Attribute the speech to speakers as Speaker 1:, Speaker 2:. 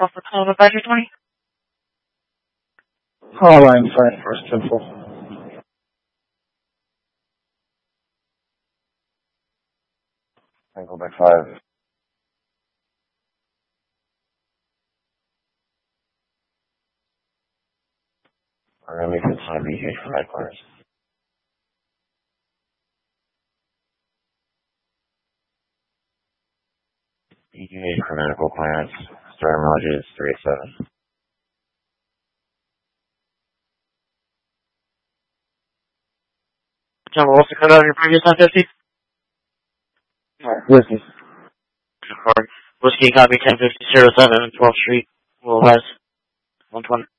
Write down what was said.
Speaker 1: Alpha Call Advisory 20.
Speaker 2: Line 5 for Simple.
Speaker 3: Go back 5. We're going to make this on BK for headquarters. BK for medical clearance. Starting mileage is 387.
Speaker 1: John, we'll also cut out your previous 950.
Speaker 2: Whiskey.
Speaker 1: Whiskey copy 105007, 12th Street, Little West, 120.